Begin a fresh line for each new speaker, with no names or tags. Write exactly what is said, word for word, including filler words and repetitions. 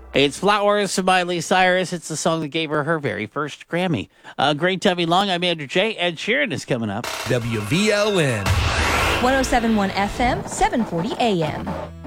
It's Flowers by Miley Cyrus. It's the song that gave her her very first Grammy. Uh, great time long. I'm Andrew J. Ed Sheeran is coming up.
W V L N.
one oh seven point one F M, seven forty A M.